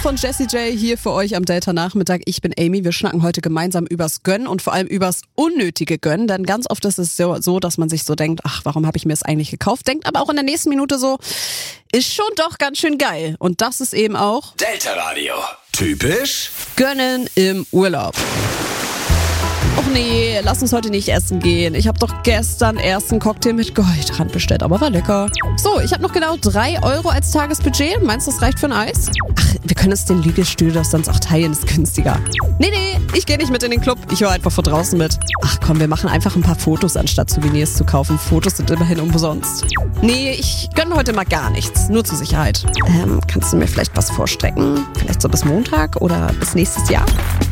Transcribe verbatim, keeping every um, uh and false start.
von Jessie J hier für euch am Delta-Nachmittag. Ich bin Amy. Wir schnacken heute gemeinsam übers Gönnen und vor allem übers unnötige Gönnen. Denn ganz oft ist es so, so dass man sich so denkt, ach, warum habe ich mir das eigentlich gekauft? Denkt aber auch in der nächsten Minute so, ist schon doch ganz schön geil. Und das ist eben auch Delta Radio. Typisch Gönnen im Urlaub. Och nee, lass uns heute nicht essen gehen. Ich habe doch gestern erst einen Cocktail mit Goldrand bestellt, aber war lecker. So, ich habe noch genau drei Euro als Tagesbudget. Meinst du, das reicht für ein Eis? Ach, wir können uns den Liegestuhl doch sonst auch teilen, ist günstiger. Nee, nee, ich gehe nicht mit in den Club. Ich höre einfach von draußen mit. Ach komm, wir machen einfach ein paar Fotos, anstatt Souvenirs zu kaufen. Fotos sind immerhin umsonst. Nee, ich gönne heute mal gar nichts. Nur zur Sicherheit. Ähm, kannst du mir vielleicht was vorstrecken? Vielleicht so bis Montag oder bis nächstes Jahr?